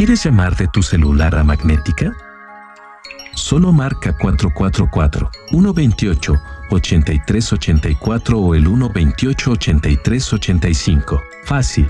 ¿Quieres llamar de tu celular a Magnética? Solo marca 444-128-8384 o el 128-8385. Fácil.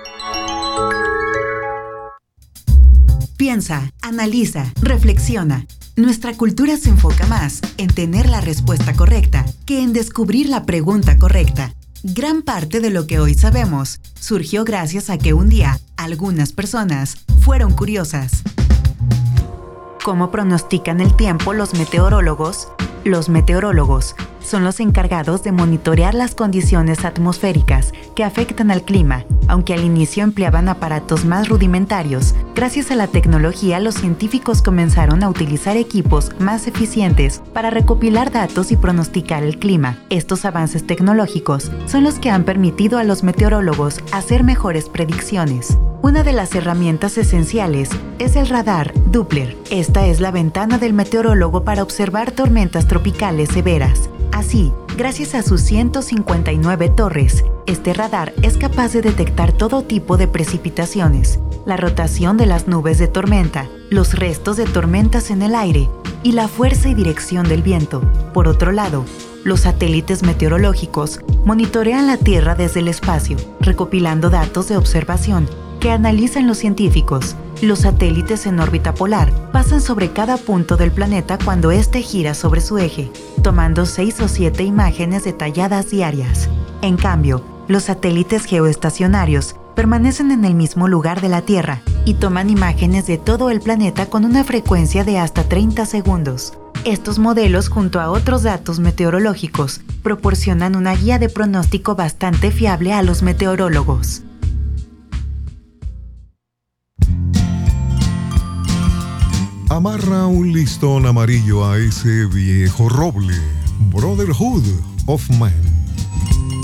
Piensa, analiza, reflexiona. Nuestra cultura se enfoca más en tener la respuesta correcta que en descubrir la pregunta correcta. Gran parte de lo que hoy sabemos surgió gracias a que un día algunas personas fueron curiosas. ¿Cómo pronostican el tiempo los meteorólogos? Los meteorólogos son los encargados de monitorear las condiciones atmosféricas que afectan al clima. Aunque al inicio empleaban aparatos más rudimentarios, gracias a la tecnología los científicos comenzaron a utilizar equipos más eficientes para recopilar datos y pronosticar el clima. Estos avances tecnológicos son los que han permitido a los meteorólogos hacer mejores predicciones. Una de las herramientas esenciales es el radar Doppler. Esta es la ventana del meteorólogo para observar tormentas tropicales severas. Así, gracias a sus 159 torres, este radar es capaz de detectar todo tipo de precipitaciones, la rotación de las nubes de tormenta, los restos de tormentas en el aire y la fuerza y dirección del viento. Por otro lado, los satélites meteorológicos monitorean la Tierra desde el espacio, recopilando datos de observación que analizan los científicos. Los satélites en órbita polar pasan sobre cada punto del planeta cuando éste gira sobre su eje, tomando 6 o 7 imágenes detalladas diarias. En cambio, los satélites geoestacionarios permanecen en el mismo lugar de la Tierra y toman imágenes de todo el planeta con una frecuencia de hasta 30 segundos. Estos modelos, junto a otros datos meteorológicos, proporcionan una guía de pronóstico bastante fiable a los meteorólogos. Amarra un listón amarillo a ese viejo roble. Brotherhood of Man.